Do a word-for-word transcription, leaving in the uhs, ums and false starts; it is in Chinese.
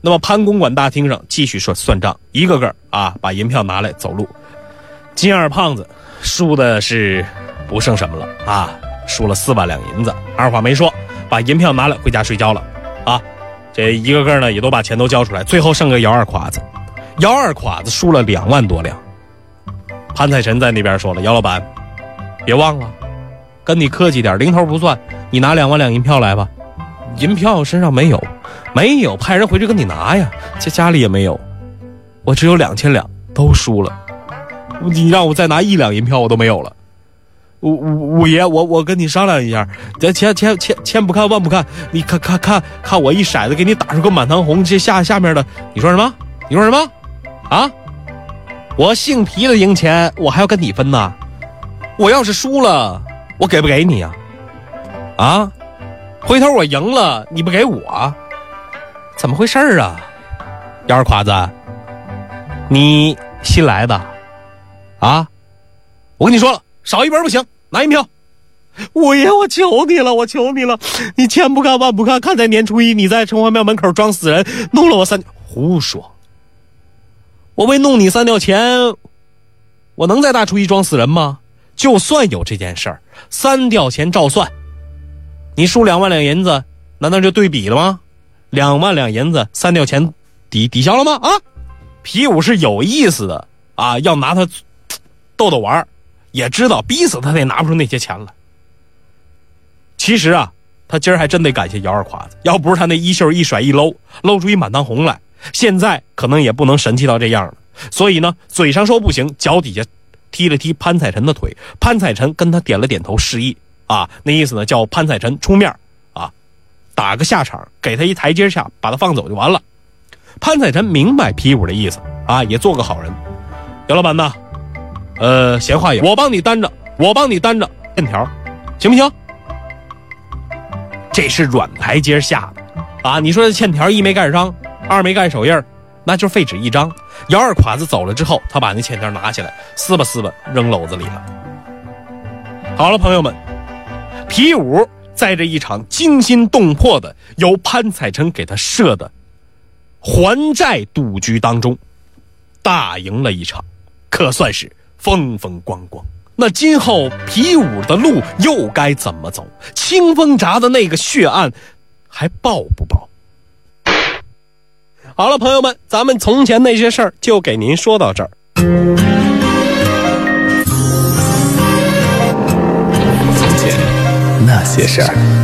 那么潘公馆大厅上继续说算账，一个个啊把银票拿来走路。金二胖子输的是不剩什么了啊，输了四万两银子，二话没说把银票拿来回家睡觉了啊。这一个个呢也都把钱都交出来，最后剩个姚二侉子。姚二侉子输了两万多两。潘彩臣在那边说了，姚老板别忘了跟你客气点，零头不算，你拿两万两银票来吧。银票身上没有，没有派人回去跟你拿呀，这家里也没有，我只有两千两，都输了。你让我再拿一两银票我都没有了。五五五爷，我我跟你商量一下，这千千千千不看万不看，你看看看看我一骰子给你打出个满堂红，这下下面的你说什么？你说什么？啊？我姓皮的赢钱，我还要跟你分呢。我要是输了，我给不给你呀？啊？回头我赢了，你不给我，怎么回事啊？姚二侉子，你新来的啊？我跟你说了，少一本不行，拿银票。五爷，我求你了，我求你了，你千不看万不看，看在年初一你在城隍庙门口装死人，弄了我三……胡说！我为弄你三吊钱，我能在大初一装死人吗？就算有这件事儿，三吊钱照算。你输两万两银子，难道就对比了吗？两万两银子，三吊钱抵抵消了吗？啊，皮五是有意思的啊，要拿他逗逗玩，也知道逼死他也拿不出那些钱来。其实啊，他今儿还真得感谢姚二侉子，要不是他那衣袖一甩一搂，露出一满堂红来，现在可能也不能神气到这样了。所以呢，嘴上说不行，脚底下踢了踢潘彩臣的腿，潘彩臣跟他点了点头示意。啊，那意思呢，叫潘彩臣出面啊，打个下场，给他一台阶下，把他放走就完了。潘彩臣明白皮五的意思啊，也做个好人。姚老板呐，呃，闲话也，我帮你担着，我帮你担着欠条，行不行？这是软台阶下的啊！你说这欠条一没盖上，二没盖手印，那就废纸一张。姚二侉子走了之后，他把那欠条拿起来，撕吧撕吧，扔篓子里了。好了，朋友们。皮五在这一场惊心动魄的由潘彩臣给他设的还债赌局当中大赢了一场，可算是风风光光。那今后皮五的路又该怎么走？清风闸的那个血案还报不报？好了，朋友们，咱们从前那些事儿就给您说到这儿。 那些事儿。